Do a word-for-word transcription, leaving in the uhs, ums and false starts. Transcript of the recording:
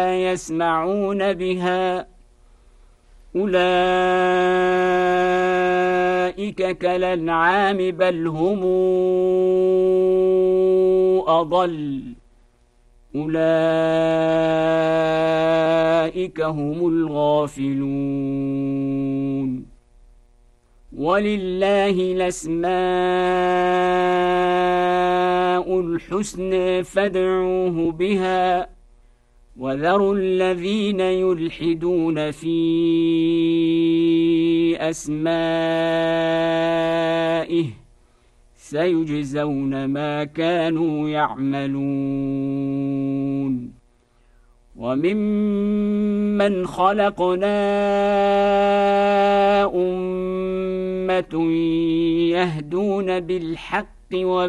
يسمعون بها أولئك كالأنعام بل هم أضل أولئك هم الغافلون ولله الأسماء الحسنى فادعوه بها وذروا الذين يلحدون في أسمائه سيجزون ما كانوا يعملون وممن خلقنا أمة يهدون بالحق